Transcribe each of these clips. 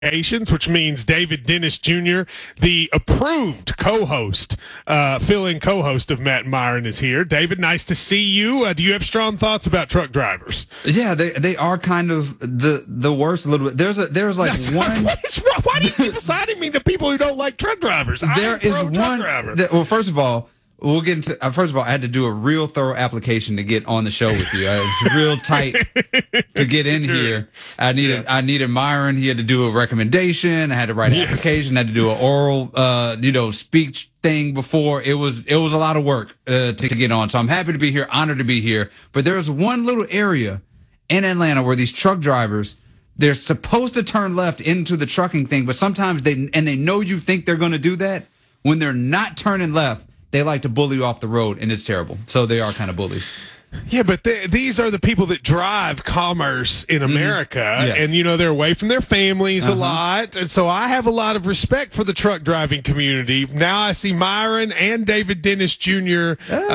which means David Dennis Jr., the approved co-host, fill-in co-host of Matt and Myron, is here. David, nice to see you. Do you have strong thoughts about truck drivers? Yeah, they are kind of the worst a little bit. There's like one. What is wrong? Why do you keep assigning me to people who don't like truck drivers? There is one. Well, first of all, we'll get into. First of all, I had to do a real thorough application to get on the show with you. It's real tight to get in here. I needed Myron. He had to do a recommendation. I had to write an application. I had to do an oral, speech thing before. It was a lot of work to get on. So I'm happy to be here. Honored to be here. But there's one little area in Atlanta where these truck drivers, they're supposed to turn left into the trucking thing, but sometimes they know you think they're going to do that. When they're not turning left, they like to bully you off the road, and it's terrible. So they are kind of bullies. Yeah, but these are the people that drive commerce in America, Yes. and, they're away from their families a lot. And so I have a lot of respect for the truck driving community. Now I see Myron and David Dennis Jr.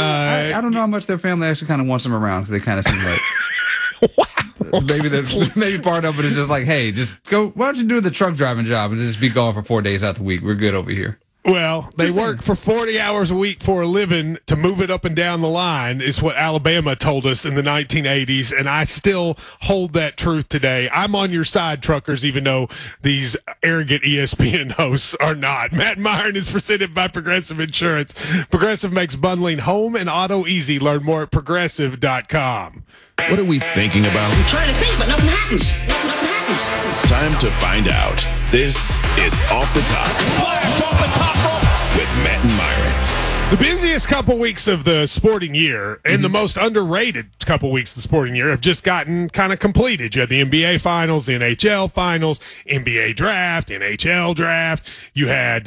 I don't know how much their family actually kind of wants them around, because they kind of seem like... Wow. Maybe part of it is just like, hey, just go. Why don't you do the truck driving job and just be gone for 4 days out the week? We're good over here. Well, they work for 40 hours a week for a living to move it up and down the line is what Alabama told us in the 1980s, and I still hold that truth today. I'm on your side, truckers, even though these arrogant ESPN hosts are not. Matt Myron is presented by Progressive Insurance. Progressive makes bundling home and auto easy. Learn more at progressive.com. What are we thinking about? I'm trying to think, but nothing happens. Nothing happens. Time to find out. This is Off the Top. Flash off the top rope. With Matt and Myron. The busiest couple weeks of the sporting year and the most underrated couple weeks of the sporting year have just gotten kind of completed. You had the NBA Finals, the NHL Finals, NBA Draft, NHL Draft. You had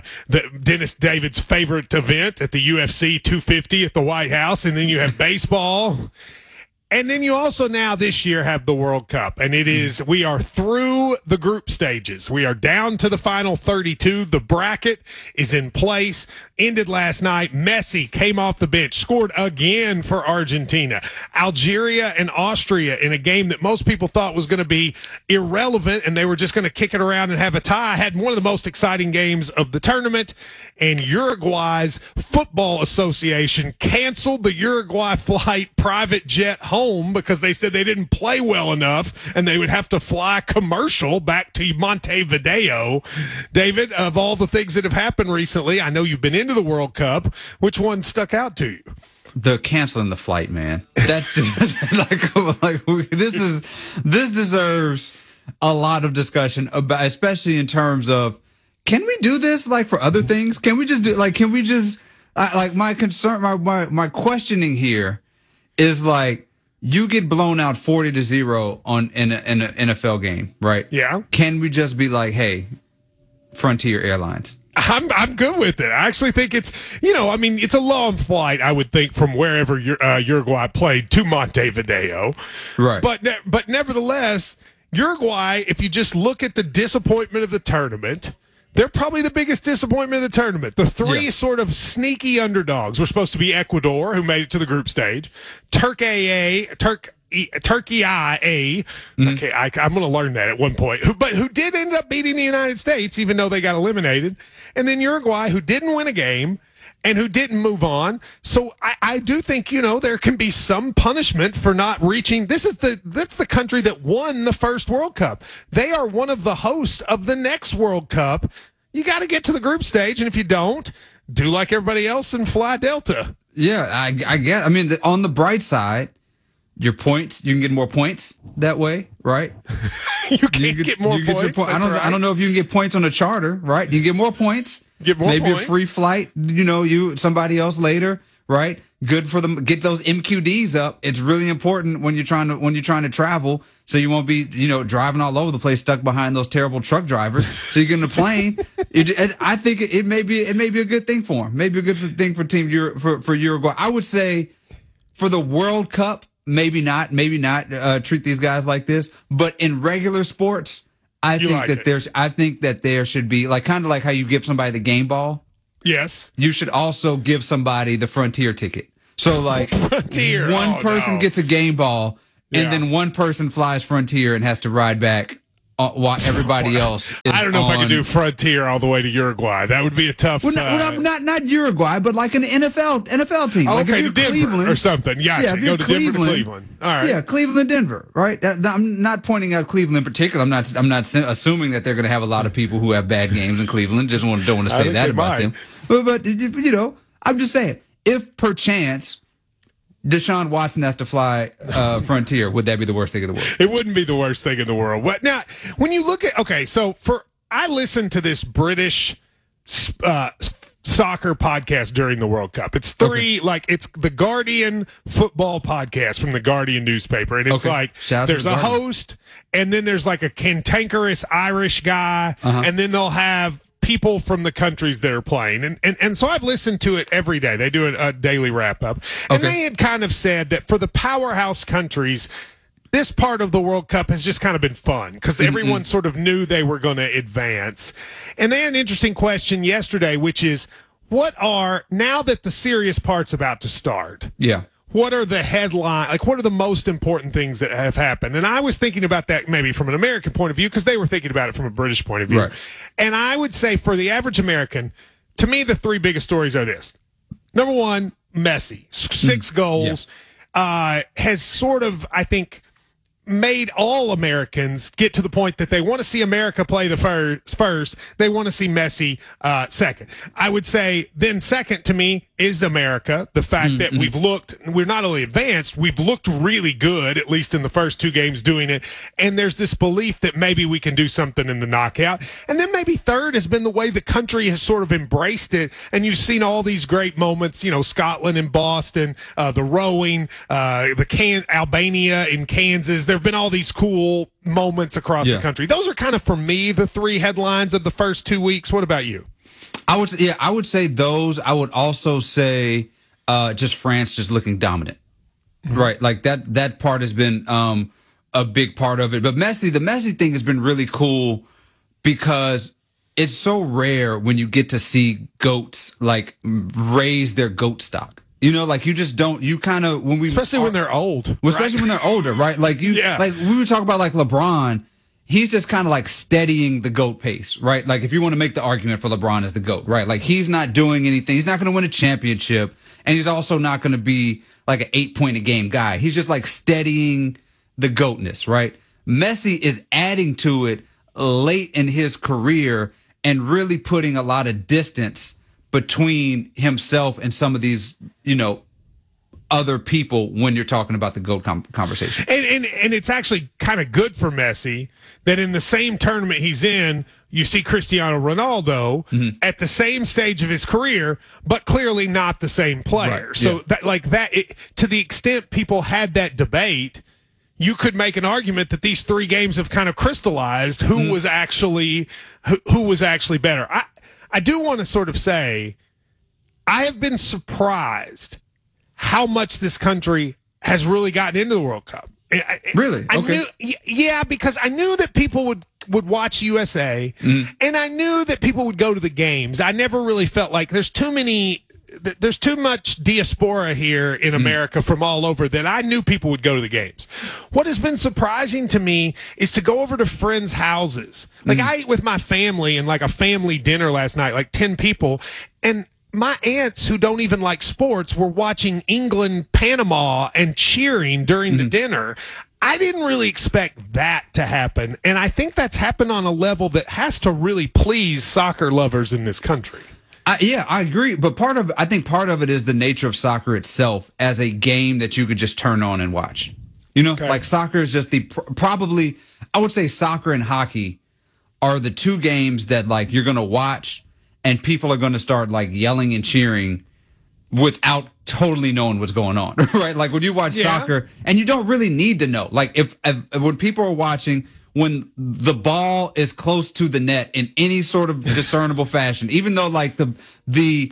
Dennis David's favorite event at the UFC 250 at the White House, and then you have baseball. And then you also now this year have the World Cup, and we are through the group stages. We are down to the final 32. The bracket is in place. Ended last night. Messi came off the bench, scored again for Argentina. Algeria and Austria in a game that most people thought was going to be irrelevant, and they were just going to kick it around and have a tie. Had one of the most exciting games of the tournament. And Uruguay's football association canceled the Uruguay flight private jet home because they said they didn't play well enough and they would have to fly commercial back to Montevideo. David, of all the things that have happened recently, I know you've been into the World Cup. Which one stuck out to you? The canceling the flight, man. That's just this deserves a lot of discussion about, especially in terms of, can we do this like for other things? Can we just do my concern, my questioning here is like, you get blown out 40-0 in an NFL game, right? Yeah. Can we just be like, hey, Frontier Airlines? I'm good with it. I actually think it's, it's a long flight, I would think, from wherever Uruguay played to Montevideo. Right. But nevertheless, Uruguay, if you just look at the disappointment of the tournament, they're probably the biggest disappointment of the tournament. The three sort of sneaky underdogs were supposed to be Ecuador, who made it to the group stage, Turkey IA. Okay, I'm going to learn that at one point. Who did end up beating the United States, even though they got eliminated. And then Uruguay, who didn't win a game and who didn't move on. So I do think, there can be some punishment for not reaching. That's the country that won the first World Cup. They are one of the hosts of the next World Cup. You got to get to the group stage. And if you don't, do like everybody else and fly Delta. Yeah, I guess. I mean, on the bright side, your points, you can get more points that way, right? you get more points. I don't know if you can get points on a charter, right? You get more points. Maybe a free flight, somebody else later, right? Good for them. Get those MQDs up. It's really important when you're trying to travel, so you won't be, driving all over the place, stuck behind those terrible truck drivers. So you get in a plane. I think it may be a good thing for them. Maybe a good thing for for Uruguay. I would say for the World Cup, maybe not treat these guys like this, but in regular sports, I think that there should be kind of like how you give somebody the game ball. Yes. You should also give somebody the Frontier ticket. So Frontier. One person gets a game ball and then one person flies Frontier and has to ride back while everybody else is I don't know if I could do Frontier all the way to Uruguay. That would be a tough. Well, not Uruguay, but like an NFL team. Oh, like okay, to Denver Cleveland or something. Gotcha. Yeah, go to Denver to Cleveland. All right. Yeah, Cleveland, Denver. Right. I'm not pointing out Cleveland in particular. I'm not assuming that they're going to have a lot of people who have bad games in Cleveland. Don't want to say that about them. But I'm just saying, if perchance Deshaun Watson has to fly Frontier, would that be the worst thing in the world? It wouldn't be the worst thing in the world. But now, when you look at I listened to this British soccer podcast during the World Cup. It's it's the Guardian football podcast from the Guardian newspaper, and it's there's a host, and then there's like a cantankerous Irish guy, and then they'll have people from the countries that are playing. And so I've listened to it every day. They do a daily wrap up. And they had kind of said that for the powerhouse countries, this part of the World Cup has just kind of been fun because everyone sort of knew they were going to advance. And they had an interesting question yesterday, which is, now that the serious part's about to start? Yeah. What are the headline? Like, what are the most important things that have happened? And I was thinking about that maybe from an American point of view because they were thinking about it from a British point of view. Right. And I would say for the average American, to me, the three biggest stories are this. Number one, Messi, 6 goals, has sort of, I think, made all Americans get to the point that they want to see America play the first. They want to see Messi second. I would say then second to me is America. The fact that we're not only advanced, we've looked really good, at least in the first 2 games doing it. And there's this belief that maybe we can do something in the knockout. And then maybe third has been the way the country has sort of embraced it. And you've seen all these great moments, Scotland and Boston, the rowing, Albania in Kansas. There have been all these cool moments across the country. Those are kind of, for me, the 3 headlines of the first 2 weeks. What about you? I would say those. I would also say just France just looking dominant. Right. Like that part has been a big part of it. But the Messi thing has been really cool because it's so rare when you get to see goats like raise their goat stock. Like you just don't, especially when they're old. Especially when they're older, right? Like like we were talking about like LeBron, he's just kind of like steadying the GOAT pace, right? Like if you want to make the argument for LeBron as the GOAT, right? Like he's not doing anything. He's not going to win a championship. And he's also not going to be like an 8-point-a-game guy. He's just like steadying the GOATness, right? Messi is adding to it late in his career and really putting a lot of distance between himself and some of these, other people when you're talking about the GOAT conversation. And it's actually kind of good for Messi that in the same tournament he's in, you see Cristiano Ronaldo at the same stage of his career, but clearly not the same player. Right, so to the extent people had that debate, you could make an argument that these 3 games have kind of crystallized who was actually better. I do want to sort of say I have been surprised how much this country has really gotten into the World Cup. Really? Okay. Because I knew that people would watch USA, and I knew that people would go to the games. I never really felt like there's too much diaspora here in America from all over that I knew people would go to the games. What has been surprising to me is to go over to friends' houses. Like I ate with my family in like a family dinner last night, like 10 people, and my aunts who don't even like sports were watching England, Panama, and cheering during the dinner. I didn't really expect that to happen, and I think that's happened on a level that has to really please soccer lovers in this country. I agree. But I think part of it is the nature of soccer itself as a game that you could just turn on and watch. Like soccer is just probably, I would say soccer and hockey are the 2 games that like you're going to watch and people are going to start like yelling and cheering without totally knowing what's going on, right? Like when you watch soccer and you don't really need to know. Like if when people are watching, when the ball is close to the net in any sort of discernible fashion, even though like the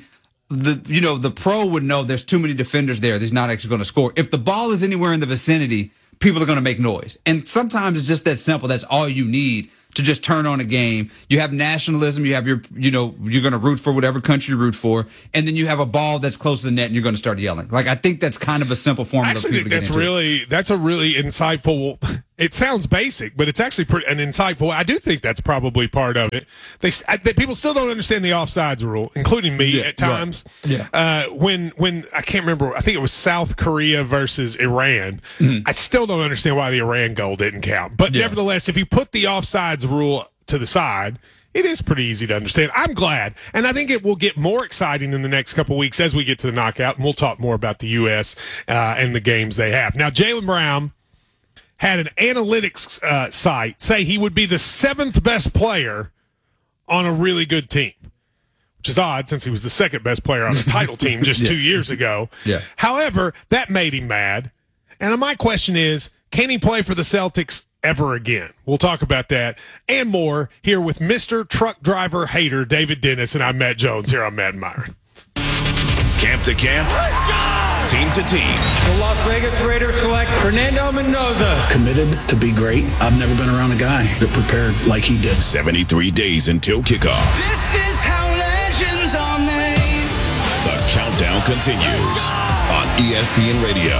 pro would know there's too many defenders there, he's not actually going to score. If the ball is anywhere in the vicinity, people are going to make noise. And sometimes it's just that simple. That's all you need to just turn on a game. You have nationalism. You have you're going to root for whatever country you root for. And then you have a ball that's close to the net and you're going to start yelling. Like, I think that's kind of a simple formula. Actually, that's a really insightful It sounds basic, but it's actually an insightful. I do think that's probably part of it. People still don't understand the offsides rule, including me at times. Right. Yeah. When I can't remember, I think it was South Korea versus Iran. I still don't understand why the Iran goal didn't count. But nevertheless, if you put the offsides rule to the side, it is pretty easy to understand. I'm glad. And I think it will get more exciting in the next couple of weeks as we get to the knockout. And we'll talk more about the U.S. And the games they have. Now, Jaylen Brown had an analytics site say he would be the 7th best player on a really good team, which is odd since he was the 2nd best player on a title team just 2 years ago. Yeah. However, that made him mad. And my question is, can he play for the Celtics ever again? We'll talk about that and more here with Mr. Truck Driver Hater, David Dennis, and I'm Matt Jones here on Matt and Myron. Camp to camp, team to team. The Las Vegas Raiders select Fernando Mendoza. Committed to be great. I've never been around a guy that prepared like he did. 73 days until kickoff. This is how legends are made. The countdown continues on ESPN Radio.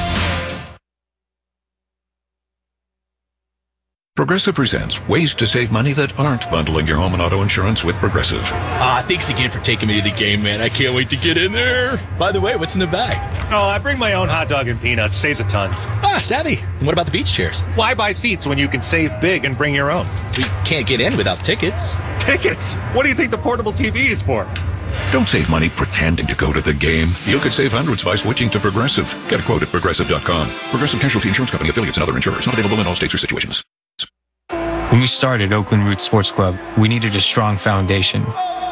Progressive presents ways to save money that aren't bundling your home and auto insurance with Progressive. Thanks again for taking me to the game, man. I can't wait to get in there. By the way, what's in the bag? Oh, I bring my own hot dog and peanuts. Saves a ton. Savvy. And what about the beach chairs? Why buy seats when you can save big and bring your own? We can't get in without tickets. Tickets? What do you think the portable TV is for? Don't save money pretending to go to the game. You could save hundreds by switching to Progressive. Get a quote at Progressive.com. Progressive Casualty Insurance Company, affiliates, and other insurers. Not available in all states or situations. When we started Oakland Roots Sports Club, we needed a strong foundation.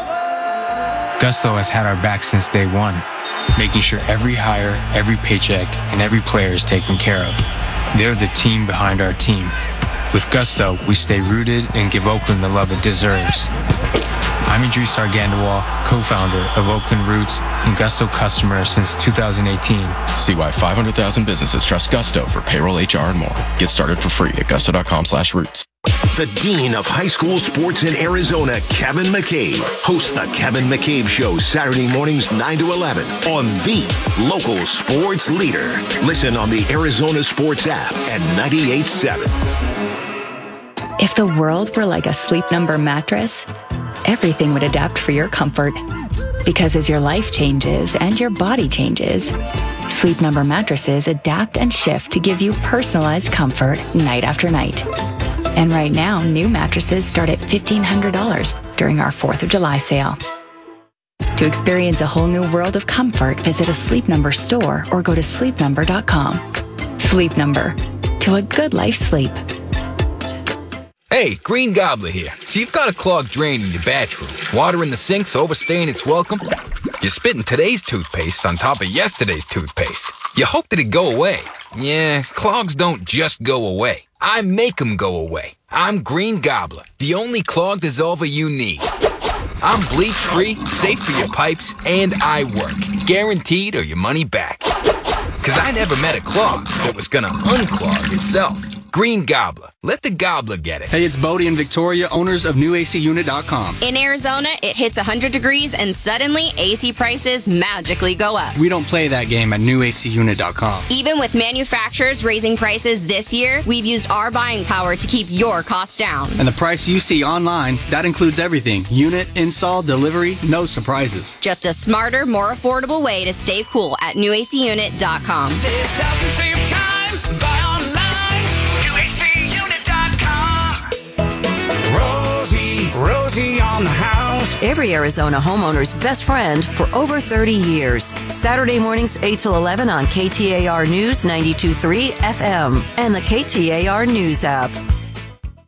Gusto has had our back since day one, making sure every hire, every paycheck, and every player is taken care of. They're the team behind our team. With Gusto, we stay rooted and give Oakland the love it deserves. I'm Idris Argandawal, co-founder of Oakland Roots and Gusto customer since 2018. See why 500,000 businesses trust Gusto for payroll, HR, and more. Get started for free at gusto.com/roots. The Dean of High School Sports in Arizona, Kevin McCabe, hosts the Kevin McCabe Show Saturday mornings 9 to 11 on the local sports leader. Listen on the Arizona Sports app at 98.7. If the world were like a Sleep Number mattress, everything would adapt for your comfort. Because as your life changes and your body changes, Sleep Number mattresses adapt and shift to give you personalized comfort night after night. And right now, new mattresses start at $1,500 during our 4th of July sale. To experience a whole new world of comfort, visit a Sleep Number store or go to sleepnumber.com. Sleep Number. To a good life sleep. Hey, Green Gobbler here. So you've got a clogged drain in your bathroom. Water in the sink's overstaying its welcome. You're spitting today's toothpaste on top of yesterday's toothpaste. You hope that it go away. Yeah, clogs don't just go away. I make them go away. I'm Green Gobbler, the only clog dissolver you need. I'm bleach-free, safe for your pipes, and I work. Guaranteed or your money back. Because I never met a clog that was gonna unclog itself. Green Gobbler. Let the gobbler get it. Hey, it's Bodie and Victoria, owners of NewACUnit.com. In Arizona, it hits 100 degrees and suddenly AC prices magically go up. We don't play that game at NewACUnit.com. Even with manufacturers raising prices this year, we've used our buying power to keep your costs down. And the price you see online, that includes everything. Unit, install, delivery, no surprises. Just a smarter, more affordable way to stay cool at NewACUnit.com. Save thousands, save time, buy online, NewACUnit.com. Rosie on the house. Every Arizona homeowner's best friend for over 30 years. Saturday mornings 8 till 11 on KTAR News 92.3 FM and the KTAR News app.